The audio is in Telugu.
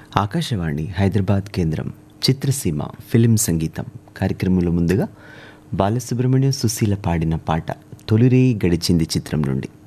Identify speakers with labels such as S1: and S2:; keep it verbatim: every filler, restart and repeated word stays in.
S1: ఆకాశవాణి హైదరాబాద్ కేంద్రం చిత్రసీమ ఫిలిం సంగీతం కార్యక్రమంలో ముందుగా బాలసుబ్రహ్మణ్యం సుశీల పాడిన పాట తొలిరే గడిచింది చిత్రం నుండి.